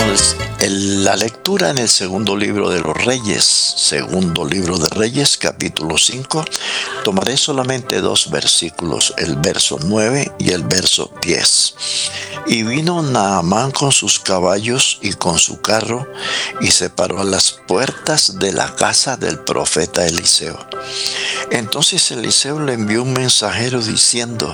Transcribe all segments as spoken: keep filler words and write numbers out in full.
Hermanos, el- la lectura en el segundo libro de los Reyes, segundo libro de Reyes, capítulo cinco, tomaré solamente dos versículos, el verso nueve y el verso diez. Y vino Naamán con sus caballos y con su carro, y se paró a las puertas de la casa del profeta Eliseo. Entonces Eliseo le envió un mensajero diciendo: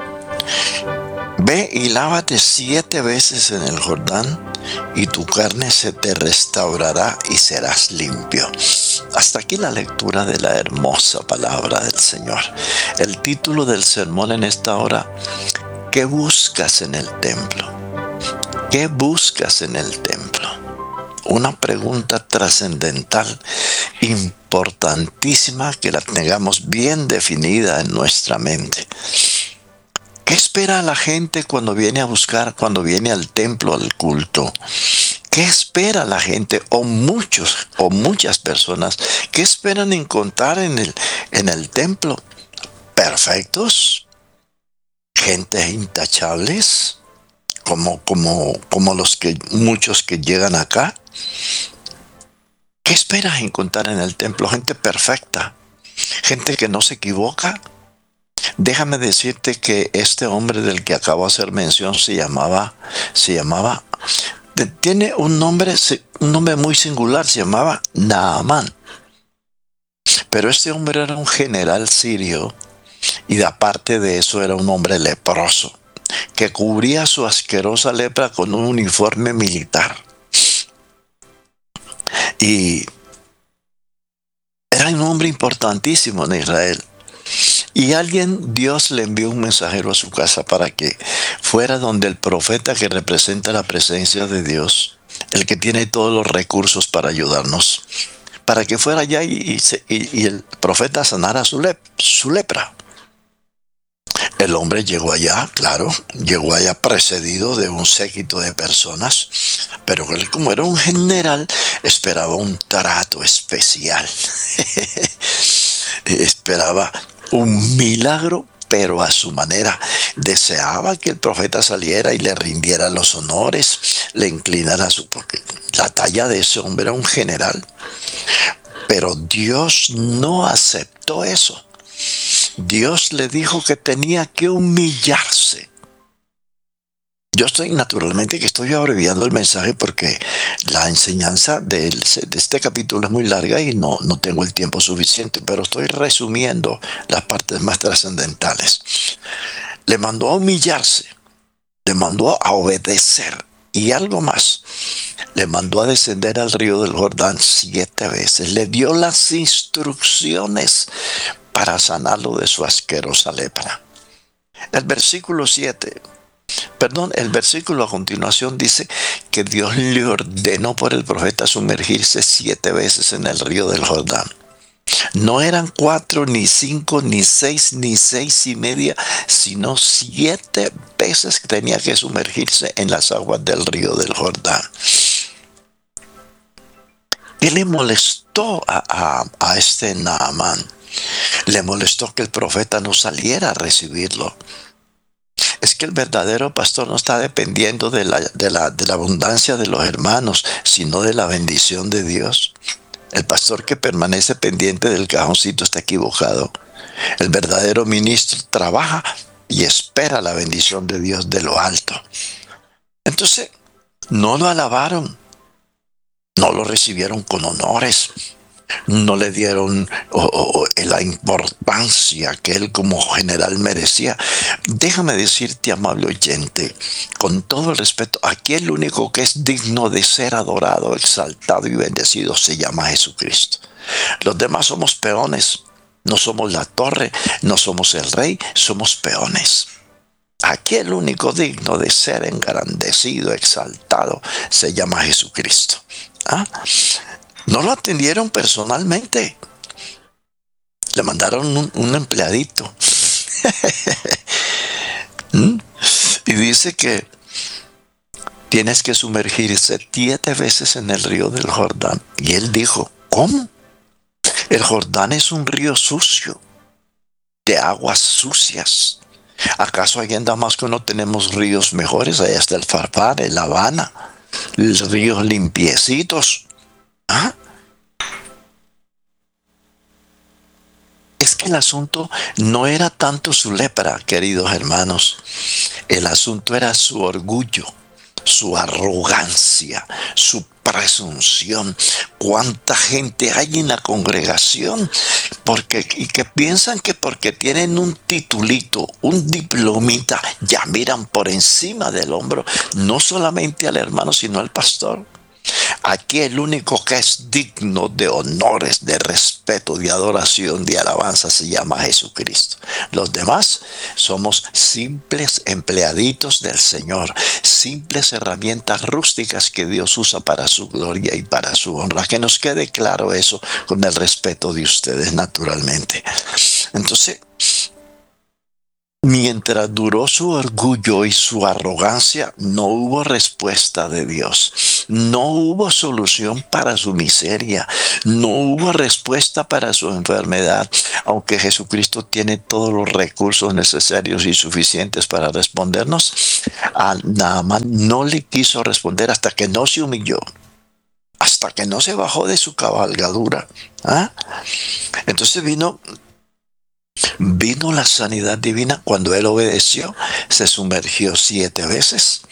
Ve y lávate siete veces en el Jordán, y tu carne se te restaurará y serás limpio. Hasta aquí la lectura de la hermosa palabra del Señor. El título del sermón en esta hora: ¿qué buscas en el templo? ¿Qué buscas en el templo? Una pregunta trascendental, importantísima, que la tengamos bien definida en nuestra mente. ¿Qué espera la gente cuando viene a buscar, cuando viene al templo, al culto? ¿Qué espera la gente, o muchos, o muchas personas, qué esperan encontrar en el, en el templo? ¿Perfectos? ¿Gente intachables? Como, como, como los que, muchos que llegan acá. ¿Qué esperas encontrar en el templo? ¿Gente perfecta? ¿Gente que no se equivoca? Déjame decirte que este hombre del que acabo de hacer mención se llamaba, se llamaba, tiene un nombre, un nombre muy singular, se llamaba Naamán. Pero este hombre era un general sirio, y aparte de eso era un hombre leproso, que cubría su asquerosa lepra con un uniforme militar. Y era un hombre importantísimo en Israel. Y alguien, Dios le envió un mensajero a su casa para que fuera donde el profeta que representa la presencia de Dios, el que tiene todos los recursos para ayudarnos, para que fuera allá y, y, y el profeta sanara su, lep, su lepra. El hombre llegó allá, claro, llegó allá precedido de un séquito de personas, pero él, como era un general, esperaba un trato especial. Esperaba un milagro, pero a su manera. Deseaba que el profeta saliera y le rindiera los honores, le inclinara su... porque la talla de ese hombre era un general. Pero Dios no aceptó eso. Dios le dijo que tenía que humillarse. Yo estoy, naturalmente, que estoy abreviando el mensaje porque la enseñanza de, de este capítulo es muy larga y no, no tengo el tiempo suficiente, pero estoy resumiendo las partes más trascendentales. Le mandó a humillarse, le mandó a obedecer, y algo más. Le mandó a descender al río del Jordán siete veces. Le dio las instrucciones para sanarlo de su asquerosa lepra. El versículo siete... Perdón, el versículo a continuación dice que Dios le ordenó por el profeta sumergirse siete veces en el río del Jordán. No eran cuatro, ni cinco, ni seis, ni seis y media, sino siete veces que tenía que sumergirse en las aguas del río del Jordán. ¿Qué le molestó a, a, a este Naamán? Le molestó que el profeta no saliera a recibirlo. Es que el verdadero pastor no está dependiendo de la, de, la, de la abundancia de los hermanos, sino de la bendición de Dios. El pastor que permanece pendiente del cajoncito está equivocado. El verdadero ministro trabaja y espera la bendición de Dios de lo alto. Entonces, no lo alabaron, no lo recibieron con honores, no le dieron oh, oh, la importancia que él como general merecía. Déjame decirte, amable oyente, con todo el respeto, aquí el único que es digno de ser adorado, exaltado y bendecido se llama Jesucristo. Los demás somos peones, no somos la torre, no somos el rey, somos peones. Aquí el único digno de ser engrandecido, exaltado, se llama Jesucristo. ¿Ah? No lo atendieron personalmente. Le mandaron un, un empleadito. ¿Mm? Y dice que tienes que sumergirse siete veces en el río del Jordán. Y él dijo, ¿cómo? El Jordán es un río sucio, de aguas sucias. ¿Acaso allá en Damasco no tenemos ríos mejores? Allá está el Farfán, el Habana. ríos limpiecitos. ¿Ah? Es que el asunto no era tanto su lepra, queridos hermanos. El asunto era su orgullo, su arrogancia, su presunción. ¿Cuánta gente hay en la congregación? Porque, y que piensan que porque tienen un titulito, un diplomita, ya miran por encima del hombro, no solamente al hermano, sino al pastor. Aquí el único que es digno de honores, de respeto, de adoración, de alabanza se llama Jesucristo. Los demás somos simples empleaditos del Señor, simples herramientas rústicas que Dios usa para su gloria y para su honra. Que nos quede claro eso con el respeto de ustedes, naturalmente. Entonces, mientras duró su orgullo y su arrogancia, no hubo respuesta de Dios. No hubo solución para su miseria. No hubo respuesta para su enfermedad. Aunque Jesucristo tiene todos los recursos necesarios y suficientes para respondernos, a Naamán no le quiso responder hasta que no se humilló. Hasta que no se bajó de su cabalgadura. ¿Ah? Entonces vino... Vino la sanidad divina cuando él obedeció, se sumergió siete veces.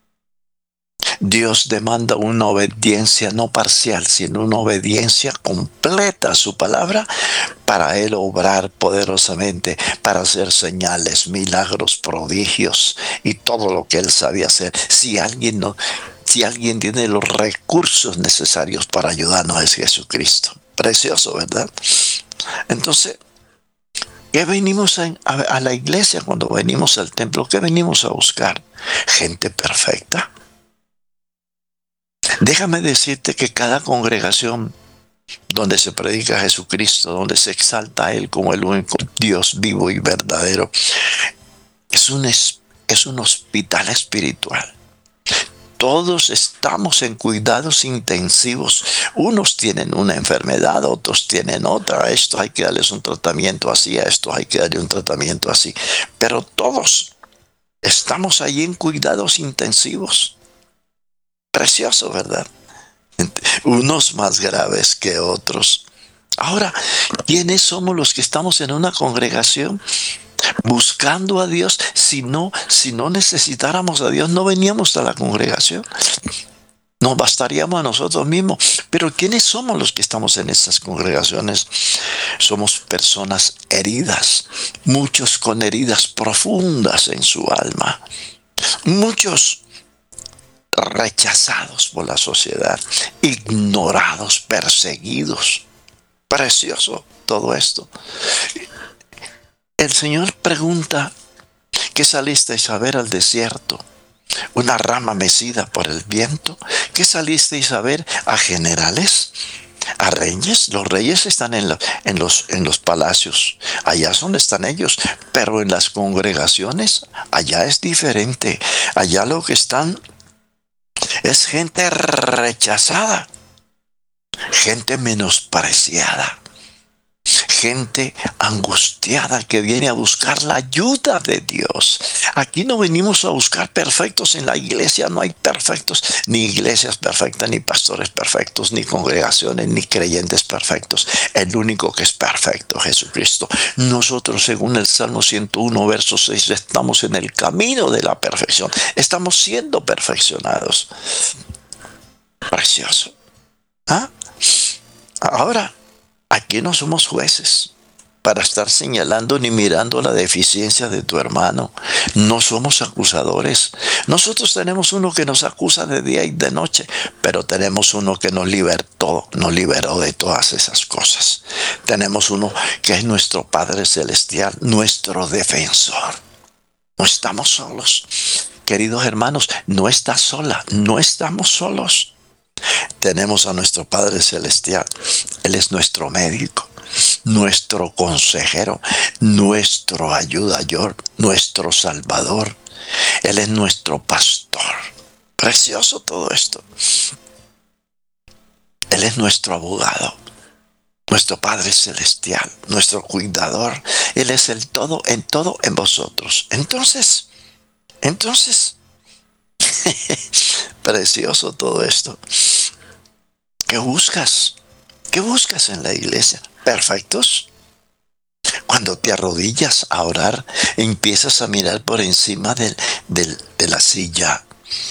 Dios demanda una obediencia no parcial, sino una obediencia completa a su palabra para él obrar poderosamente, para hacer señales, milagros, prodigios y todo lo que él sabía hacer. Si alguien no, si alguien tiene los recursos necesarios para ayudarnos es Jesucristo. Precioso, ¿verdad? Entonces, ¿qué venimos a, a, a la iglesia cuando venimos al templo? ¿Qué venimos a buscar? Gente perfecta. Déjame decirte que cada congregación donde se predica a Jesucristo, donde se exalta a Él como el único Dios vivo y verdadero, es un, es, es un hospital espiritual. Todos estamos en cuidados intensivos. Unos tienen una enfermedad, otros tienen otra. Esto hay que darles un tratamiento así, a esto hay que darle un tratamiento así. Pero todos estamos allí en cuidados intensivos. Precioso, ¿verdad? Unos más graves que otros. Ahora, ¿quiénes somos los que estamos en una congregación buscando a Dios? Si no, si no necesitáramos a Dios, no veníamos a la congregación. Nos bastaríamos a nosotros mismos. Pero ¿quiénes somos los que estamos en estas congregaciones? Somos personas heridas, muchos con heridas profundas en su alma, muchos rechazados por la sociedad, ignorados, perseguidos. Precioso todo esto. El Señor pregunta: ¿qué salisteis a ver al desierto? ¿Una rama mecida por el viento? ¿Qué salisteis a ver? ¿A generales? ¿A reyes? Los reyes están en, la, en, los, en los palacios. Allá es donde están ellos. Pero en las congregaciones, allá es diferente. Allá lo que están es gente rechazada, gente menospreciada, gente angustiada que viene a buscar la ayuda de Dios. Aquí no venimos a buscar perfectos. En la iglesia no hay perfectos, ni iglesias perfectas, ni pastores perfectos, ni congregaciones, ni creyentes perfectos. El único que es perfecto, Jesucristo. Nosotros, según el Salmo ciento uno, verso seis, estamos en el camino de la perfección. Estamos siendo perfeccionados. Precioso. ¿Ah? Ahora, aquí no somos jueces para estar señalando ni mirando la deficiencia de tu hermano. No somos acusadores. Nosotros tenemos uno que nos acusa de día y de noche, pero tenemos uno que nos libertó, nos liberó de todas esas cosas. Tenemos uno que es nuestro Padre Celestial, nuestro defensor. No estamos solos. Queridos hermanos, no estás sola, no estamos solos. Tenemos a nuestro Padre Celestial. Él es nuestro médico, nuestro consejero, nuestro ayudador, nuestro salvador. Él es nuestro pastor. Precioso todo esto. Él es nuestro abogado, nuestro Padre Celestial, nuestro cuidador. Él es el todo en todo en vosotros. Entonces, entonces, Precioso todo esto. ¿Qué buscas? ¿Qué buscas en la iglesia? ¿Perfectos? Cuando te arrodillas a orar, empiezas a mirar por encima del, del, de la silla,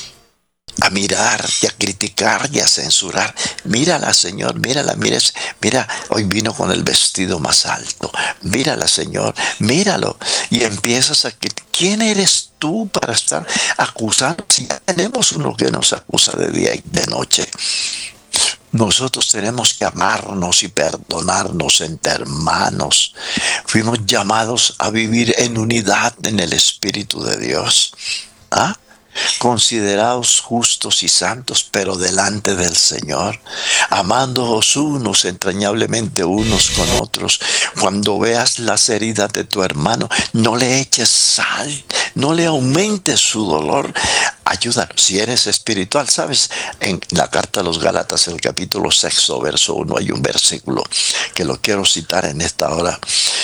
a mirar y a criticar y a censurar. Mírala, Señor, mírala, mira, mira, hoy vino con el vestido más alto. Mírala, Señor, míralo. Y empiezas a criticar. ¿Quién eres tú para estar acusando? Si ya tenemos uno que nos acusa de día y de noche. Nosotros tenemos que amarnos y perdonarnos entre hermanos. Fuimos llamados a vivir en unidad en el Espíritu de Dios. ¿Ah? Consideraos justos y santos, pero delante del Señor, amándoos unos entrañablemente unos con otros. Cuando veas las heridas de tu hermano, no le eches sal, no le aumentes su dolor. Ayúdalo. Si eres espiritual, sabes, en la carta a los Gálatas, el capítulo sexto, verso uno, hay un versículo que lo quiero citar en esta hora.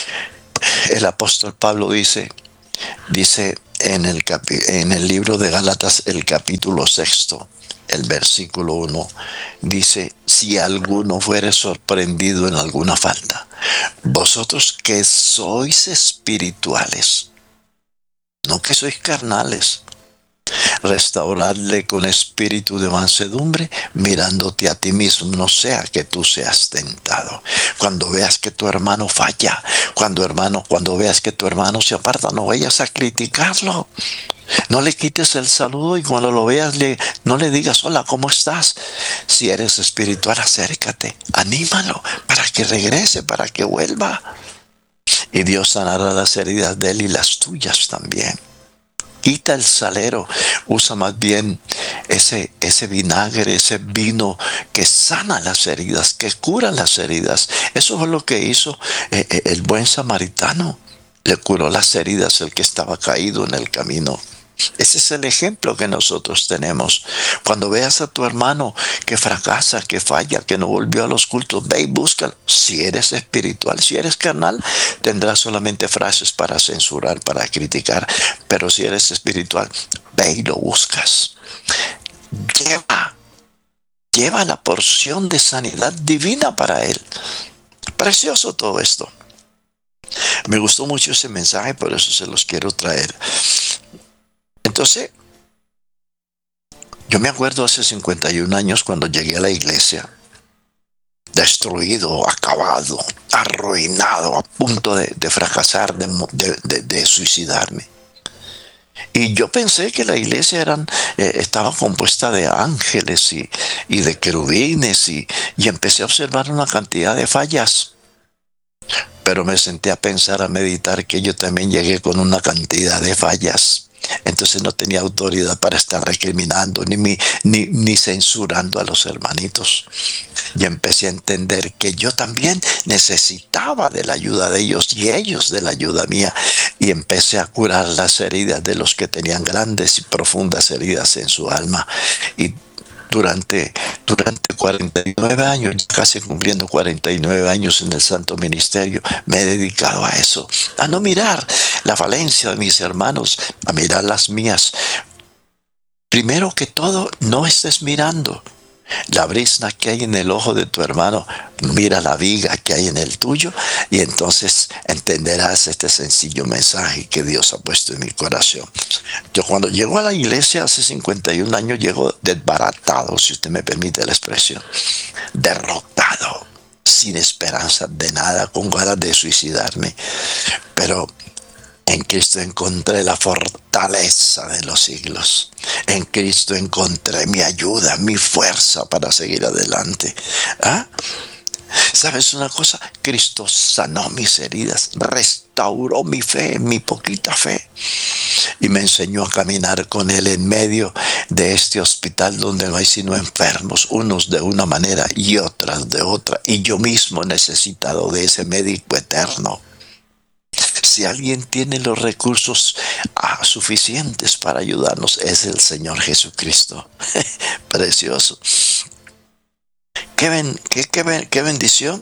El apóstol Pablo dice, dice en el, capi, en el libro de Gálatas, el capítulo sexto, el versículo uno, dice: si alguno fuere sorprendido en alguna falta, vosotros que sois espirituales, no que sois carnales, restaurarle con espíritu de mansedumbre, mirándote a ti mismo, no sea que tú seas tentado. Cuando veas que tu hermano falla, cuando hermano, cuando veas que tu hermano se aparta, no vayas a criticarlo. No le quites el saludo y cuando lo veas, le, no le digas hola, ¿cómo estás? Si eres espiritual, acércate, anímalo para que regrese, para que vuelva. Y Dios sanará las heridas de él y las tuyas también. Quita el salero, usa más bien ese, ese vinagre, ese vino que sana las heridas, que cura las heridas. Eso fue lo que hizo eh, eh, el buen samaritano. Le curó las heridas el que estaba caído en el camino. Ese es el ejemplo que nosotros tenemos. Cuando veas a tu hermano que fracasa, que falla, que no volvió a los cultos, ve y búscalo. Si eres espiritual, si eres carnal, tendrás solamente frases para censurar, para criticar. Pero si eres espiritual, ve y lo buscas. Lleva, lleva la porción de sanidad divina para él. Precioso todo esto. Me gustó mucho ese mensaje, por eso se los quiero traer. Entonces, yo me acuerdo hace cincuenta y un años cuando llegué a la iglesia, destruido, acabado, arruinado, a punto de, de fracasar, de, de, de, de suicidarme. Y yo pensé que la iglesia eran, eh, estaba compuesta de ángeles y, y de querubines y, y empecé a observar una cantidad de fallas. Pero me senté a pensar, a meditar que yo también llegué con una cantidad de fallas. Entonces no tenía autoridad para estar recriminando ni, ni, ni censurando a los hermanitos. Y empecé a entender que yo también necesitaba de la ayuda de ellos y ellos de la ayuda mía. Y empecé a curar las heridas de los que tenían grandes y profundas heridas en su alma. Y Durante, durante cuarenta y nueve años, casi cumpliendo cuarenta y nueve años en el Santo Ministerio, me he dedicado a eso, a no mirar la falencia de mis hermanos, a mirar las mías. Primero que todo, no estés mirando la brizna que hay en el ojo de tu hermano, mira la viga que hay en el tuyo y entonces entenderás este sencillo mensaje que Dios ha puesto en mi corazón. Yo cuando llego a la iglesia hace cincuenta y un años llego desbaratado, si usted me permite la expresión, derrotado, sin esperanza de nada, con ganas de suicidarme, pero en Cristo encontré la fortaleza de los siglos. En Cristo encontré mi ayuda, mi fuerza para seguir adelante. ¿Ah? ¿Sabes una cosa? Cristo sanó mis heridas, restauró mi fe, mi poquita fe. Y me enseñó a caminar con Él en medio de este hospital donde no hay sino enfermos, unos de una manera y otras de otra. Y yo mismo necesitado de ese médico eterno. Si alguien tiene los recursos ah, suficientes para ayudarnos, es el Señor Jesucristo. Precioso. ¿Qué, ben, qué, qué, ben, ¿Qué bendición?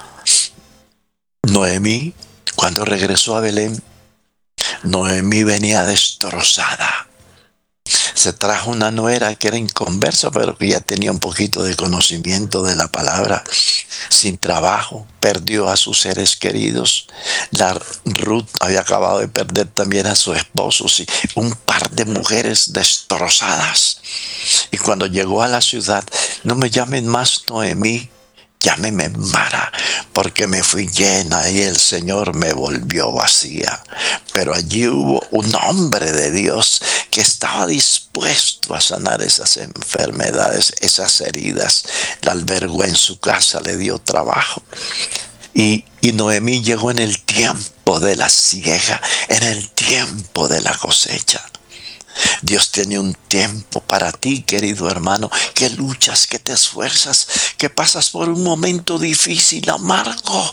Noemí, cuando regresó a Belén, Noemí venía destrozada. Se trajo una nuera que era inconversa, pero que ya tenía un poquito de conocimiento de la palabra. Sin trabajo, perdió a sus seres queridos. La Ruth había acabado de perder también a su esposo, sí, un par de mujeres destrozadas. Y cuando llegó a la ciudad, no me llamen más Noemí, llámeme Mara, porque me fui llena y el Señor me volvió vacía. Pero allí hubo un hombre de Dios que estaba dispuesto a sanar esas enfermedades, esas heridas. La albergó en su casa, le dio trabajo. Y, y Noemí llegó en el tiempo de la siega, en el tiempo de la cosecha. Dios tiene un tiempo para ti, querido hermano, que luchas, que te esfuerzas, que pasas por un momento difícil, amargo.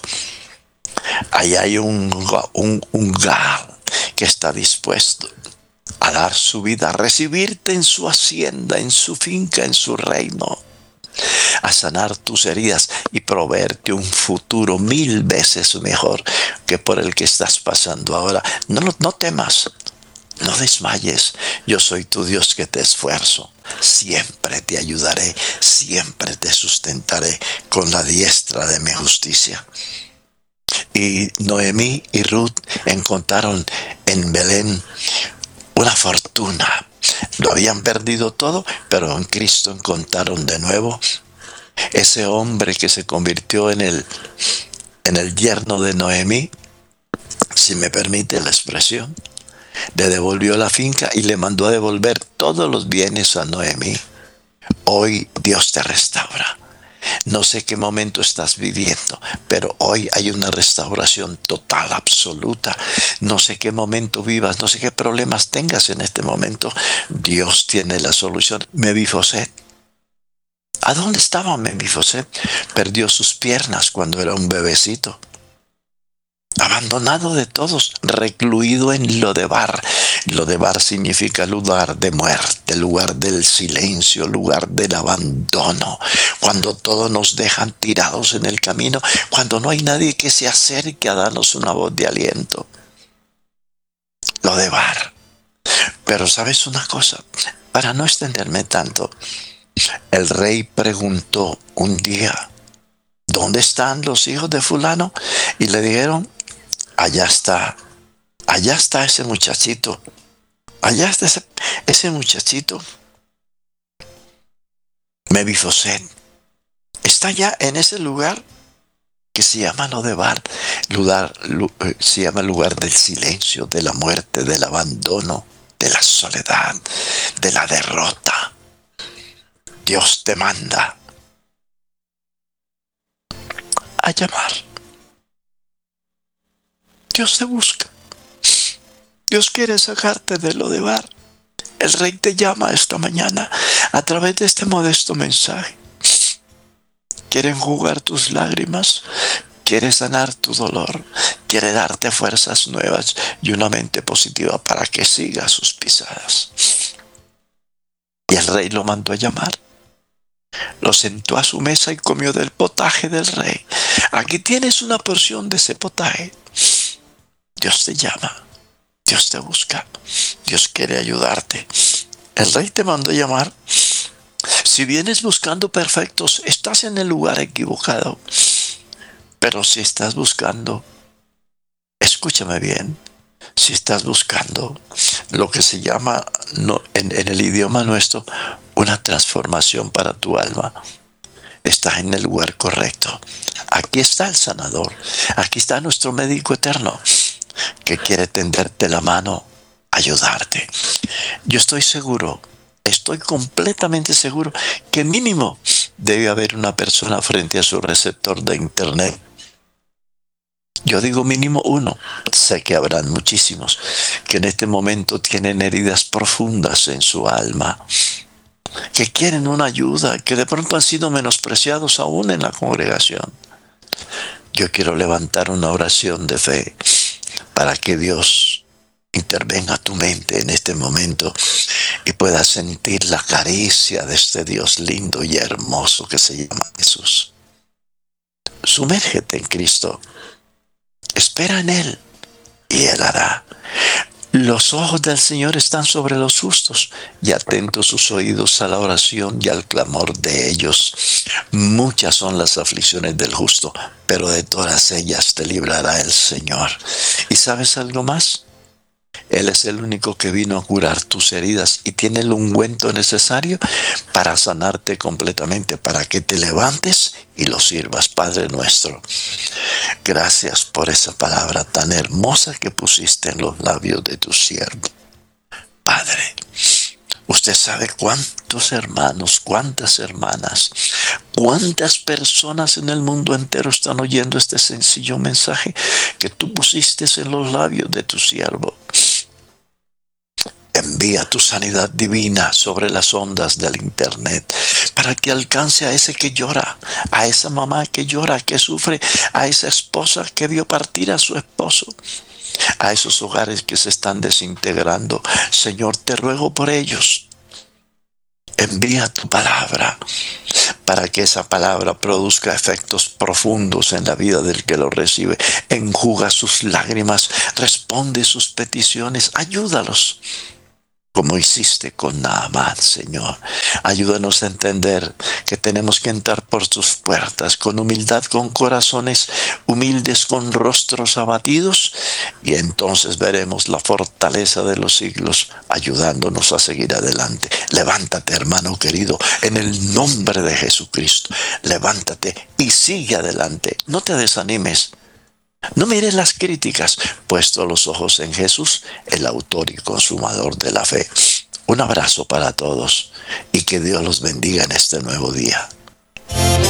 Ahí hay un, un, un Gal que está dispuesto a dar su vida, a recibirte en su hacienda, en su finca, en su reino, a sanar tus heridas y proveerte un futuro mil veces mejor que por el que estás pasando ahora. No, no temas. No desmayes, yo soy tu Dios que te esfuerzo. Siempre te ayudaré, siempre te sustentaré con la diestra de mi justicia. Y Noemí y Ruth encontraron en Belén una fortuna. Lo habían perdido todo, pero en Cristo encontraron de nuevo. Ese hombre que se convirtió en el, en el yerno de Noemí, si me permite la expresión, le devolvió la finca y le mandó a devolver todos los bienes a Noemí. Hoy Dios te restaura. No sé qué momento estás viviendo, pero hoy hay una restauración total, absoluta. No sé qué momento vivas, no sé qué problemas tengas en este momento. Dios tiene la solución. Mefiboset. ¿A dónde estaba Mefiboset? Perdió sus piernas cuando era un bebecito. Abandonado de todos, recluido en Lodebar. Lodebar significa lugar de muerte, lugar del silencio, lugar del abandono. Cuando todos nos dejan tirados en el camino, cuando no hay nadie que se acerque a darnos una voz de aliento. Lodebar. Pero ¿sabes una cosa? Para no extenderme tanto, el rey preguntó un día, ¿dónde están los hijos de fulano? Y le dijeron, allá está, allá está ese muchachito, allá está ese, ese muchachito, Mefiboset, está allá en ese lugar que se llama Lodebar, lugar, lu, eh, se llama lugar del silencio, de la muerte, del abandono, de la soledad, de la derrota. Dios te manda a llamar. Dios te busca. Dios quiere sacarte de Lodebar. El Rey te llama esta mañana a través de este modesto mensaje. Quiere enjugar tus lágrimas. Quiere sanar tu dolor. Quiere darte fuerzas nuevas y una mente positiva para que sigas sus pisadas. Y el Rey lo mandó a llamar. Lo sentó a su mesa y comió del potaje del Rey. Aquí tienes una porción de ese potaje. Dios te llama, Dios te busca, Dios quiere ayudarte. El Rey te mandó a llamar. Si vienes buscando perfectos, estás en el lugar equivocado. Pero si estás buscando, escúchame bien, si estás buscando lo que se llama no, en, en el idioma nuestro, una transformación para tu alma, estás en el lugar correcto. Aquí está el sanador, aquí está nuestro médico eterno, que quiere tenderte la mano, ayudarte. Yo estoy seguro, estoy completamente seguro que mínimo debe haber una persona frente a su receptor de internet. Yo digo mínimo uno, sé que habrán muchísimos que en este momento tienen heridas profundas en su alma, que quieren una ayuda, que de pronto han sido menospreciados aún en la congregación. Yo quiero levantar una oración de fe para que Dios intervenga tu mente en este momento y puedas sentir la caricia de este Dios lindo y hermoso que se llama Jesús. Sumérgete en Cristo, espera en Él y Él hará. Los ojos del Señor están sobre los justos y atentos sus oídos a la oración y al clamor de ellos. Muchas son las aflicciones del justo, pero de todas ellas te librará el Señor. ¿Y sabes algo más? Él es el único que vino a curar tus heridas y tiene el ungüento necesario para sanarte completamente, para que te levantes y lo sirvas, Padre nuestro. Gracias por esa palabra tan hermosa que pusiste en los labios de tu siervo. Padre, usted sabe cuántos hermanos, cuántas hermanas, cuántas personas en el mundo entero están oyendo este sencillo mensaje que tú pusiste en los labios de tu siervo. Envía tu sanidad divina sobre las ondas del internet para que alcance a ese que llora, a esa mamá que llora, que sufre, a esa esposa que vio partir a su esposo, a esos hogares que se están desintegrando. Señor, te ruego por ellos. Envía tu palabra para que esa palabra produzca efectos profundos en la vida del que lo recibe. Enjuga sus lágrimas, responde sus peticiones, ayúdalos. Como hiciste con Naamán, Señor. Ayúdanos a entender que tenemos que entrar por tus puertas con humildad, con corazones humildes, con rostros abatidos, y entonces veremos la fortaleza de los siglos ayudándonos a seguir adelante. Levántate, hermano querido, en el nombre de Jesucristo. Levántate y sigue adelante. No te desanimes. No mires las críticas, puesto los ojos en Jesús, el autor y consumador de la fe. Un abrazo para todos y que Dios los bendiga en este nuevo día.